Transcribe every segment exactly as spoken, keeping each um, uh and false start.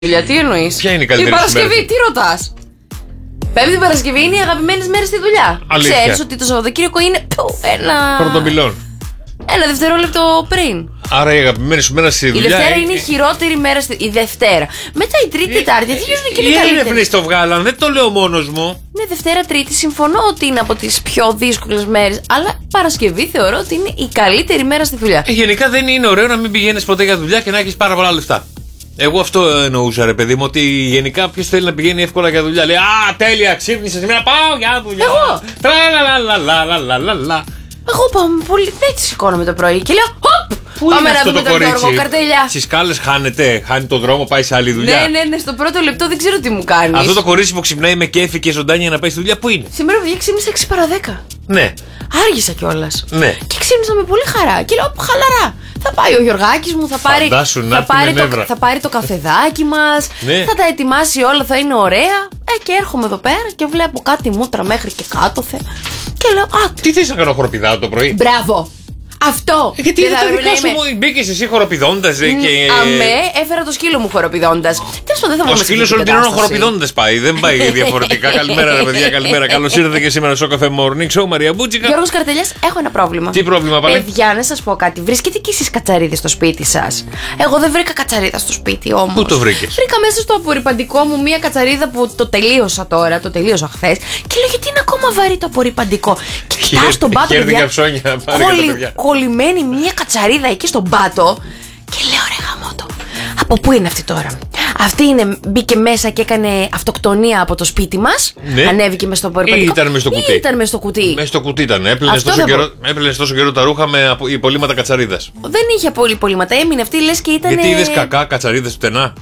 δουλειά, τι εννοείς? Ποια είναι η καλύτερη Η Παρασκευή, μέρα? τι ρωτάς? Πέμπτη Παρασκευή είναι οι αγαπημένες μέρες στη δουλειά. Αλήθεια. Ξέρεις ότι το Σαββατοκύριακο είναι που, ένα. Πρωτομιλών. Ένα δευτερόλεπτο πριν. Άρα η αγαπημένη σου μέρα στη Η δουλειά. Δευτέρα είναι η χειρότερη μέρα στη... Η Δευτέρα. Μετά η Τρίτη, Τετάρτη, αρχίζουν και είναι Οι καλύτερη. έρευνες το βγάλαν, δεν το λέω μόνος μου. Ναι, Δευτέρα, Τρίτη, συμφωνώ ότι είναι από τις πιο δύσκολες μέρες. Αλλά Παρασκευή θεωρώ ότι είναι η καλύτερη μέρα στη δουλειά. Ε, Γενικά δεν είναι ωραίο να μην πηγαίνεις ποτέ για δουλειά και να έχεις πάρα πολλά λεφτά. Εγώ αυτό εννοούσα, ρε παιδί μου, ότι γενικά ποιος θέλει να πηγαίνει εύκολα για δουλειά. Λέει α, τέλεια, ξύπνησα σήμερα, πάω για δουλειά. Εγώ. Τραλαλαλαλαλαλαλα. Εγώ πάω πολύ. Έτσι σηκώνομαι το πρωί και λέω χοπ! Πού Πάμε είναι να αυτό δούμε το τον Γιώργο, κορίτσι? καρτελιά. Στις σκάλες χάνεται, χάνει τον δρόμο, πάει σε άλλη δουλειά. Ναι, ναι, ναι, στο πρώτο λεπτό δεν ξέρω τι μου κάνει. Αυτό το κορίτσι που ξυπνάει με κέφι και ζωντάνια να πάει στη δουλειά, πού είναι? Σήμερα παιδιά ξύπνησα έξι παρά δέκα. Ναι, Άργησα κιόλα. ναι. Και ξύπνησα με πολύ χαρά. Και λέω χαλαρά. Θα πάει ο Γιωργάκης μου, θα πάρει, Φαντάσου να θα, έρθει πάρει με το, νεύρα. θα πάρει το καφεδάκι μας. Ναι. Θα τα ετοιμάσει όλα, θα είναι ωραία. Ε, και έρχομαι εδώ πέρα και βλέπω κάτι μούτρα μέχρι και κάτω. Θε. Και λέω, α, Τι θες να κάνω, χοροπηδάω το πρωί? μπράβο. Αυτό. Ε, Γιατί Και είναι θα τα έπρεπε δικά να σου είμαι- μου, μπήκες εσύ χοροπηδώντας ε, και. Αμέ, έφερα το σκύλο μου χοροπηδώντας. Τέλος πάντων, δεν θα Ο βγούμε σε σκύλος αυτή όλη την την ώρα κατάσταση. χοροπηδώντας πάει, δεν πάει διαφορετικά. Καλημέρα, ρε παιδιά, καλημέρα. Καλώς ήρθατε και σήμερα στο Cafe Morning Show, Μαρία Μπούτσικα. Γιώργος Καρτελιάς, έχω ένα πρόβλημα. Τι πρόβλημα, πάλι? Παιδιά, να σας πω κάτι. Βρίσκετε κι εσείς κατσαρίδες στο σπίτι σας? Εγώ δεν βρήκα κατσαρίδα στο σπίτι όμως. Πού το βρήκες? Βρήκα μέσα στο απορριπαντικό μου μία κατσαρίδα που το τελείωσα τώρα, το τελείωσα χθες. Και λέω γιατί είναι ακόμα βαρύ το απορριπαντικό. Και κοιτάω στον πάτο, Χέρνει παιδιά, καψόνια, πάρε κολλη- για παιδιά. κολλημένη μία κατσαρίδα εκεί στον πάτο. Και λέω ρε γαμώτο, από πού είναι αυτή τώρα? Αυτή είναι, μπήκε μέσα και έκανε αυτοκτονία από το σπίτι μας. Ναι. Ανέβηκε μες στο απορριπαντικό. Ή ήταν μες στο κουτί? Ή ήταν μες στο κουτί. Μέσα στο κουτί ήταν. Έπλαινες Αυτό τόσο, δεν καιρό, έπλαινες τόσο καιρό τα ρούχα με απο- υπολείμματα κατσαρίδας. Δεν είχε πολύ πολύματα. Έμεινε αυτή, λες και ήταν. Γιατί είδες κακά κατσαρίδες πουθενά?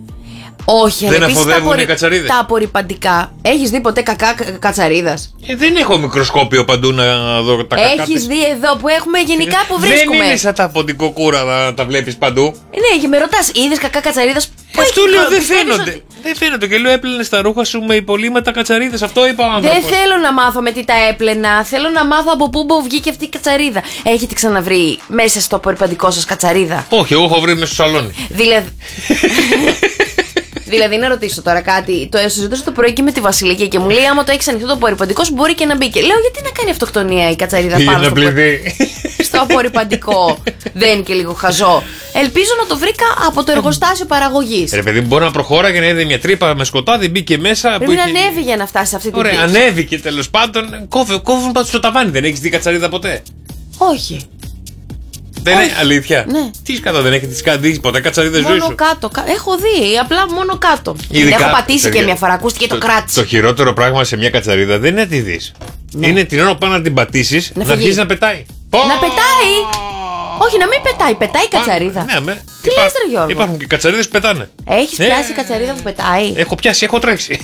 Όχι, Δεν αλλά επίσης αφοδεύουν τα απορρι- οι κατσαρίδες. Τα απορριπαντικά. Έχεις δει ποτέ κακά κα- κατσαρίδας? Ε, δεν έχω μικροσκόπιο παντού να δω τα κακά. Έχεις της. δει εδώ που έχουμε γενικά που Δεν βρίσκουμε? είναι σαν τα ποντικοκούρα να τα βλέπεις παντού. Ναι, και με ρωτάς, είδες κακά κατσαρίδας? Πού Αυτό έχει- λέω, δεν πιστεύεις φαίνονται. ότι- Δεν φαίνονται. Και λέω, έπλαινε τα ρούχα σου με υπολείμματα κατσαρίδες. Αυτό είπα ο Δεν άνθρωπος. θέλω να μάθω με τι τα έπλαινα. Θέλω να μάθω από πού μπο- βγήκε αυτή η κατσαρίδα. Έχετε ξαναβρει μέσα στο απορριπαντικό σας κατσαρίδα? Όχι, εγώ έχω βρει μέσα στο σαλόνι. Δηλαδή. Δηλαδή, να ρωτήσω τώρα κάτι. Το συζητούσα το πρωί και με τη Βασιλική και μου λέει: άμα το έχει ανοιχτό το απορριπαντικό σου, μπορεί και να μπει. Και λέω: γιατί να κάνει αυτοκτονία η κατσαρίδα Πήγε πάνω να στο, πληθεί. στο απορριπαντικό? Δεν είναι και λίγο χαζό? Ελπίζω να το βρήκα από το εργοστάσιο παραγωγής. Ρε παιδί μου, μπορεί να προχώραγε να είδε μια τρύπα με σκοτάδι, μπήκε μέσα. Πρέπει που να είχε- ανέβει για να φτάσει σε αυτή την Ωραία, πίεση. ανέβηκε τέλος πάντων. Κόβε, κόβουν πάντως στο ταβάνι. Δεν έχεις δει κατσαρίδα ποτέ? Όχι. Δεν Όχι. είναι αλήθεια. Ναι. Τι κατά δεν έχετε δει ποτέ κατσαρίδα ζωή Μόνο σου? κάτω. κα- Έχω δει, απλά μόνο κάτω. Την Ειδικά, έχω πατήσει παιδιά, και μια φορά, ακούστηκε το, κράτσι. Το χειρότερο πράγμα σε μια κατσαρίδα δεν είναι να τη δει. Ναι. Είναι την ώρα που πάνε να την πατήσει Να να, φύγει. αρχίσει να πετάει. Να πετάει! Όχι, να μην πετάει, πετάει η κατσαρίδα. Ναι, με. Τι λες, ρε Γιώργο? Υπάρχουν και κατσαρίδες που πετάνε. Έχεις Ε. πιάσει κατσαρίδα που πετάει? Έχω πιάσει, έχω τρέξει.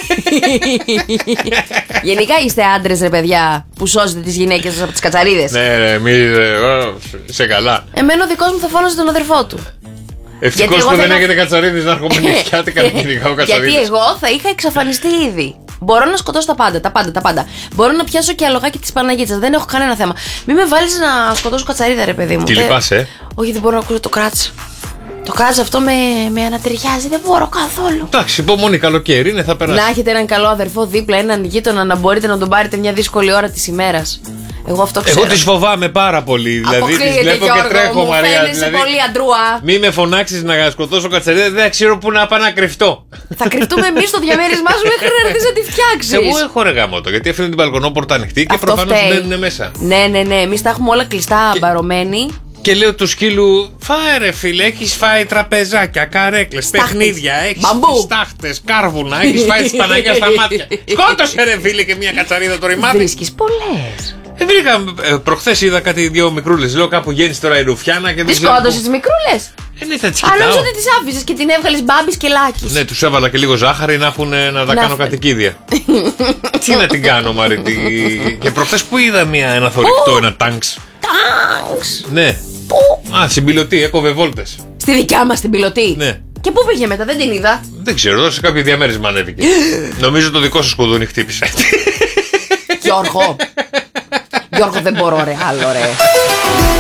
Γενικά είστε άντρες, ρε παιδιά, που σώζετε τις γυναίκες σας από τις κατσαρίδες. Ναι, ρε, μη. ε, Σε καλά. Εμένα ο δικός μου θα φώναζε τον αδερφό του. Ευτυχώς Γιατί εγώ που θα δεν είχα- έχετε κατσαρίδες να έρχομαι νυχιάτικα να κυνηγάω Γιατί κατσαρίδες. εγώ θα είχα εξαφανιστεί ήδη. Μπορώ να σκοτώσω τα πάντα, τα πάντα, τα πάντα. Μπορώ να πιάσω και αλογάκι της Παναγίτσας, δεν έχω κανένα θέμα. Μην με βάλεις να σκοτώσω κατσαρίδα, ρε παιδί μου. Τι Δεν- λυπάσαι, ε? Όχι, δεν μπορώ να ακούσω το κράτς. Το κράτς αυτό με, με ανατριχιάζει, δεν μπορώ καθόλου. Εντάξει, υπομονή, καλοκαίρι είναι, θα περάσει. Να έχετε έναν καλό αδερφό δίπλα, έναν γείτονα να μπορείτε να τον πάρετε μια δύσκολη ώρα της ημέρας. Εγώ αυτό ξέρω. Εγώ τις φοβάμαι πάρα πολύ. Δηλαδή τις Αποκλείεται, βλέπω Γιώργο, και τρέχω, μου Μαρία. φαίνεσαι Δηλαδή, πολύ αντρούα. μη με φωνάξεις να σκοτώσω κατσαρίδα, δεν ξέρω πού να πάω να κρυφτώ. Θα κρυφτούμε εμείς στο διαμέρισμά σου μέχρι να έρθεις να τη φτιάξεις. Εγώ έχω ρε γαμότο, γιατί έφερε την μπαλκονόπορτα ανοιχτή και Αυτό προφανώς φταίει. μπαίνουν μέσα. Ναι, ναι, ναι. Εμείς τα έχουμε όλα κλειστά, μπαρωμένοι. Και λέω του σκύλου, φάε ρε φίλε, έχεις φάει τραπεζάκια, καρέκλες, Στάχτες. παιχνίδια, έχεις Μπαμπού. στάχτες, κάρβουνα, έχεις φάει τις Παναγιά στα μάτια. Σκότωσε ρε φίλε και μια κατσαρίδα το ρημάδι. Βρίσκεις πολλές. Ε, βρήκα, ε, προχθές είδα κάτι δύο μικρούλες, λέω κάπου γέννησε τώρα η Ρουφιάνα και δεν Τις ξέρω σκότωσες πού. τις μικρούλες? Ε, ναι, θα τις Αν νόμιζα κοιτάω. ότι τις άφησες και την έβγαλες Μπάμπης και Λάκης. Ναι, τους έβαλα και λίγο ζάχαρη να, έχουν, να τα Να κάνω φε- κατοικίδια. Τι να την κάνω, Μαρή. τι- Και προχθές που είδα μια, ένα θωρηκτό, ένα τάγκς. Τάγκς. Ναι. Πού? Α, στην πιλωτή, έκοβε βόλτες. Στη δικιά μας την πιλωτή. Ναι. Και πού πήγε μετά, δεν την είδα. Δεν ξέρω, εδώ σε κάποιο διαμέρισμα ανέβηκε. Νομίζω το δικό σου σκουδούνι χτύπησε. Γιώργο. Γιώργο, δεν μπορώ ρε άλλο ρε.